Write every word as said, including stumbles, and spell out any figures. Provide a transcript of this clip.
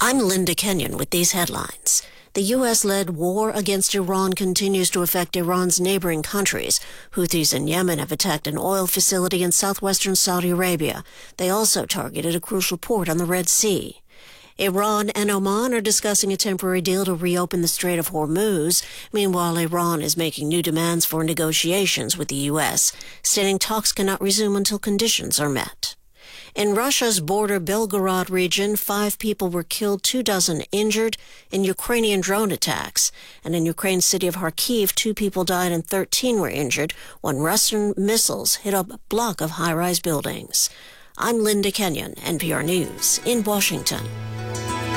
I'm Linda Kenyon with these headlines. The U S-led war against Iran continues to affect Iran's neighboring countries. Houthis in Yemen have attacked an oil facility in southwestern Saudi Arabia. They also targeted a crucial port on the Red Sea. Iran and Oman are discussing a temporary deal to reopen the Strait of Hormuz. Meanwhile, Iran is making new demands for negotiations with the U S, stating talks cannot resume until conditions are met. In Russia's border Belgorod region, five people were killed, two dozen injured in Ukrainian drone attacks. And in Ukraine's city of Kharkiv, two people died and thirteen were injured when Russian missiles hit a block of high-rise buildings. I'm Linda Kenyon, N P R News, in Washington.